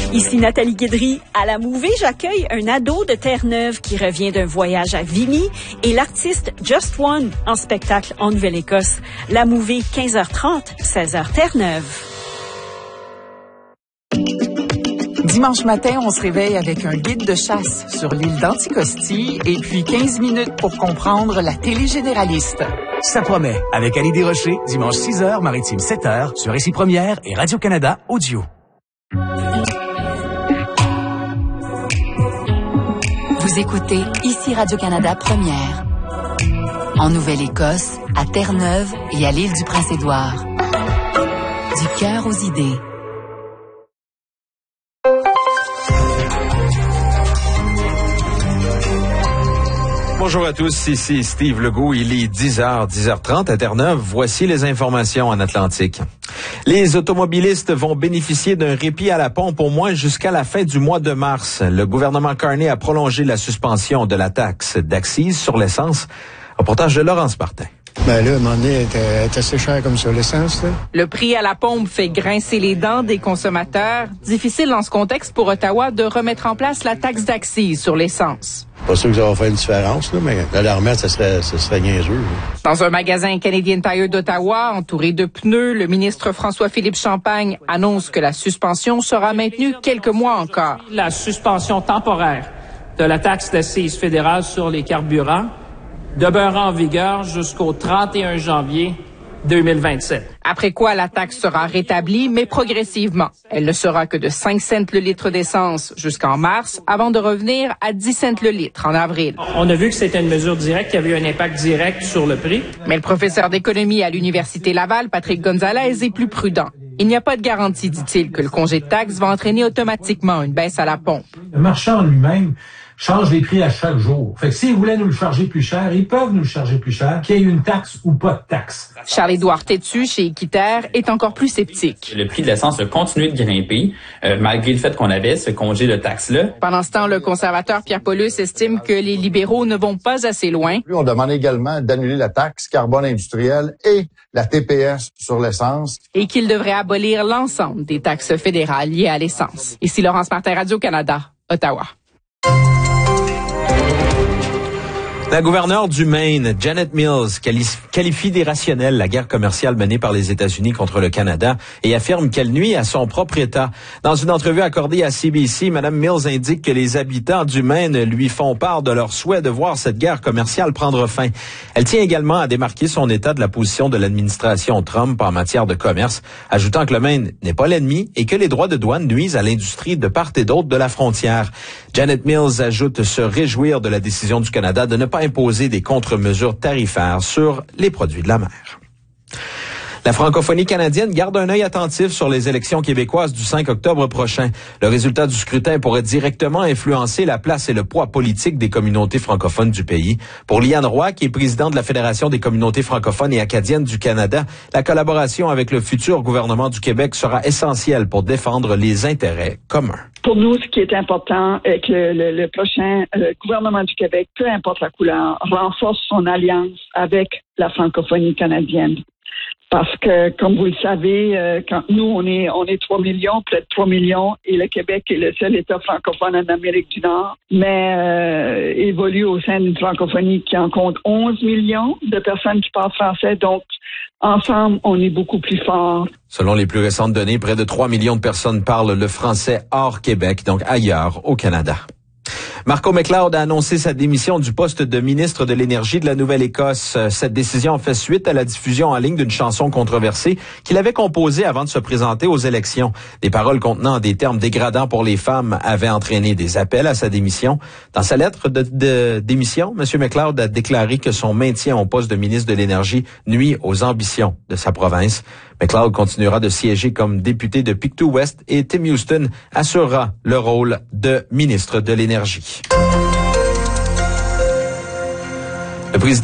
Ici Nathalie Guidry. À la Mouvée, j'accueille un ado de Terre-Neuve qui revient d'un voyage à Vimy et l'artiste Just One en spectacle en Nouvelle-Écosse. La Mouvée, 15h30, 16h Terre-Neuve. Dimanche matin, on se réveille avec un guide de chasse sur l'île d'Anticosti et puis 15 minutes pour comprendre la télé généraliste. Ça promet, avec Ali Desrochers, dimanche 6h, Maritime 7h, sur Ici Première et Radio-Canada Audio. Vous écoutez Ici Radio-Canada Première. En Nouvelle-Écosse, à Terre-Neuve et à l'île du Prince-Édouard. Du cœur aux idées. Bonjour à tous, ici Steve Legault. Il est 10h30 à Terre-Neuve. Voici les informations en Atlantique. Les automobilistes vont bénéficier d'un répit à la pompe au moins jusqu'à la fin du mois de mars. Le gouvernement Carney a prolongé la suspension de la taxe d'accise sur l'essence. Reportage de Laurence Martin. Ben là, à un moment donné, elle est assez chère comme ça, l'essence, là. Le prix à la pompe fait grincer les dents des consommateurs. Difficile dans ce contexte pour Ottawa de remettre en place la taxe d'accise sur l'essence. Pas sûr que ça va faire une différence, là, mais de la remettre, ça serait niaiseux, là. Dans un magasin Canadian Tire d'Ottawa, entouré de pneus, le ministre François-Philippe Champagne annonce que la suspension sera maintenue quelques mois encore. La suspension temporaire de la taxe d'accise fédérale sur les carburants demeurera en vigueur jusqu'au 31 janvier 2027. Après quoi, la taxe sera rétablie, mais progressivement. Elle ne sera que de 5 cents le litre d'essence jusqu'en mars, avant de revenir à 10 cents le litre en avril. On a vu que c'était une mesure directe qui avait eu un impact direct sur le prix. Mais le professeur d'économie à l'Université Laval, Patrick Gonzalez, est plus prudent. Il n'y a pas de garantie, dit-il, que le congé de taxe va entraîner automatiquement une baisse à la pompe. Le marchand en lui-même change les prix à chaque jour. Fait que s'ils voulaient nous le charger plus cher, ils peuvent nous le charger plus cher, qu'il y ait une taxe ou pas de taxe. Charles-Édouard Tétu, chez Équiterre, est encore plus sceptique. Le prix de l'essence a continué de grimper, malgré le fait qu'on avait ce congé de taxe-là. Pendant ce temps, le conservateur Pierre Paulus estime que les libéraux ne vont pas assez loin. On demande également d'annuler la taxe carbone industrielle et la TPS sur l'essence. Et qu'il devrait abolir l'ensemble des taxes fédérales liées à l'essence. Ici Laurence Martin, Radio-Canada, Ottawa. La gouverneure du Maine, Janet Mills, qualifie d'irrationnelle la guerre commerciale menée par les États-Unis contre le Canada et affirme qu'elle nuit à son propre État. Dans une entrevue accordée à CBC, Mme Mills indique que les habitants du Maine lui font part de leur souhait de voir cette guerre commerciale prendre fin. Elle tient également à démarquer son État de la position de l'administration Trump en matière de commerce, ajoutant que le Maine n'est pas l'ennemi et que les droits de douane nuisent à l'industrie de part et d'autre de la frontière. Janet Mills ajoute se réjouir de la décision du Canada de ne pas imposer des contre-mesures tarifaires sur les produits de la mer. La francophonie canadienne garde un œil attentif sur les élections québécoises du 5 octobre prochain. Le résultat du scrutin pourrait directement influencer la place et le poids politique des communautés francophones du pays. Pour Liane Roy, qui est présidente de la Fédération des communautés francophones et acadiennes du Canada, la collaboration avec le futur gouvernement du Québec sera essentielle pour défendre les intérêts communs. Pour nous, ce qui est important est que le prochain gouvernement du Québec, peu importe la couleur, renforce son alliance avec la francophonie canadienne. Parce que, comme vous le savez, quand nous, on est 3 millions, près de 3 millions, et le Québec est le seul État francophone en Amérique du Nord, mais évolue au sein d'une francophonie qui en compte 11 millions de personnes qui parlent français. Donc, ensemble, on est beaucoup plus forts. Selon les plus récentes données, près de 3 millions de personnes parlent le français hors Québec, donc ailleurs au Canada. Marco McLeod a annoncé sa démission du poste de ministre de l'Énergie de la Nouvelle-Écosse. Cette décision fait suite à la diffusion en ligne d'une chanson controversée qu'il avait composée avant de se présenter aux élections. Des paroles contenant des termes dégradants pour les femmes avaient entraîné des appels à sa démission. Dans sa lettre de démission, M. McLeod a déclaré que son maintien au poste de ministre de l'Énergie nuit aux ambitions de sa province. McLeod continuera de siéger comme député de Pictou-Ouest et Tim Houston assurera le rôle de ministre de l'Énergie. Le président